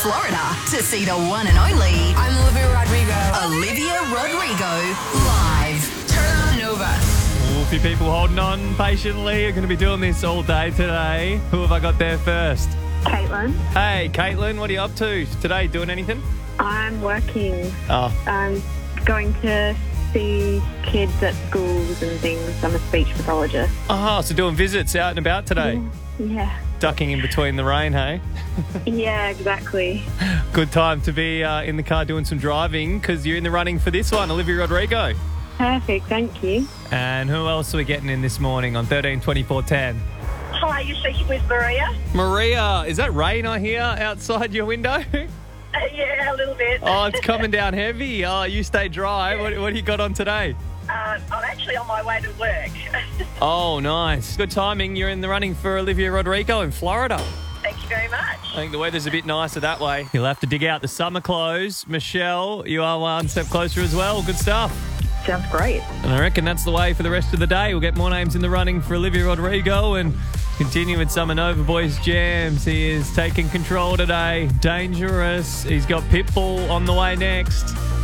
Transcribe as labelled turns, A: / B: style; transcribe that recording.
A: Florida to see the one and only
B: I'm Olivia Rodrigo.
A: Olivia Rodrigo live. Turn on Nova.
C: A few people holding on patiently are going to be doing this all day today. Who have I got there first?
D: Caitlin.
C: Hey, Caitlin, what are you up to today? Doing anything?
D: I'm working.
C: Oh,
D: I'm going to see kids at schools and things. I'm a speech pathologist.
C: so doing visits out and about today.
D: Yeah.
C: Ducking in between the rain, hey?
D: Yeah, exactly.
C: Good time to be in the car doing some driving because you're in the running for this one, Olivia Rodrigo.
D: Perfect, thank you.
C: And who else are we getting in this morning on 13 24 10?
E: Hi, you're speaking with Maria.
C: Maria, is that rain I hear outside your window?
E: Yeah, a little bit.
C: Oh, it's coming down heavy. Oh, you stay dry. What do you got on today?
E: I'm actually on my way to work.
C: Oh, nice. Good timing. You're in the running for Olivia Rodrigo in Florida.
E: Thank you very much.
C: I think the weather's a bit nicer that way. You'll have to dig out the summer clothes. Michelle, you are one step closer as well. Good stuff.
D: Sounds great.
C: And I reckon that's the way for the rest of the day. We'll get more names in the running for Olivia Rodrigo and continue with some Nova Boys jams. He is taking control today. Dangerous. He's got Pitbull on the way next.